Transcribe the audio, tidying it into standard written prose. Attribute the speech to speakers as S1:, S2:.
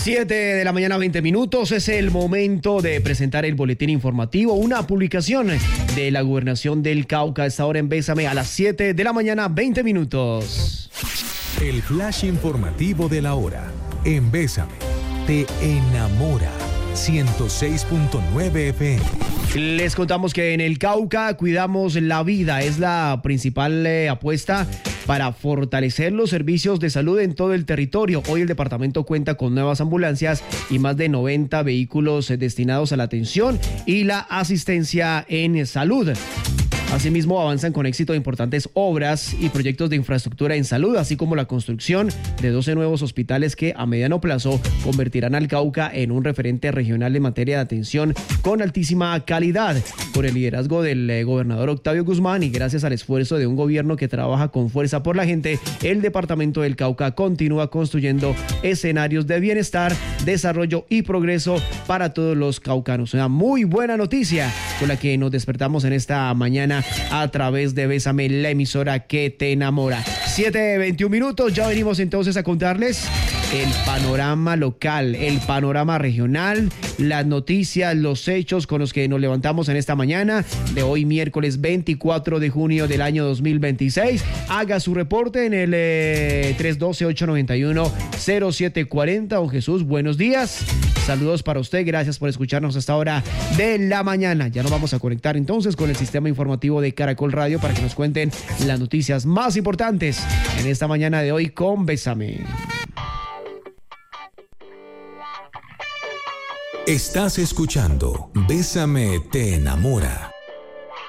S1: 7:20 a.m. Es el momento de presentar el boletín informativo, una publicación de la Gobernación del Cauca. A esta hora en Bésame a las 7:20 a.m.
S2: El flash informativo de la hora en Bésame te enamora. 106.9 FM.
S1: Les contamos que en el Cauca cuidamos la vida. Es la principal apuesta para fortalecer los servicios de salud en todo el territorio. Hoy el departamento cuenta con nuevas ambulancias y más de 90 vehículos destinados a la atención y la asistencia en salud. Asimismo, avanzan con éxito importantes obras y proyectos de infraestructura en salud, así como la construcción de 12 nuevos hospitales que a mediano plazo convertirán al Cauca en un referente regional en materia de atención con altísima calidad. Por el liderazgo del gobernador Octavio Guzmán y gracias al esfuerzo de un gobierno que trabaja con fuerza por la gente, el departamento del Cauca continúa construyendo escenarios de bienestar, desarrollo y progreso para todos los caucanos. Una muy buena noticia con la que nos despertamos en esta mañana a través de Bésame, la emisora que te enamora. 7:21 a.m. Ya venimos entonces a contarles el panorama local, el panorama regional, las noticias, los hechos con los que nos levantamos en esta mañana de hoy, miércoles 24 de junio del año 2026. Haga su reporte en el 312-891-0740. Don Jesús, buenos días. Saludos para usted, gracias por escucharnos a esta hora de la mañana. Ya nos vamos a conectar entonces con el sistema informativo de Caracol Radio para que nos cuenten las noticias más importantes en esta mañana de hoy con Bésame.
S2: Estás escuchando Bésame te enamora.